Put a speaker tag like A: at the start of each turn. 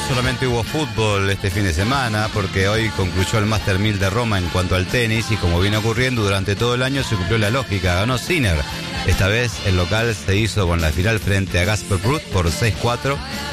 A: solamente hubo fútbol este fin de semana, porque hoy concluyó el Master 1000 de Roma en cuanto al tenis, y como viene ocurriendo durante todo el año, se cumplió la lógica, ganó Sinner. Esta vez el local se hizo con la final frente a Gasper Ruud por 6-4,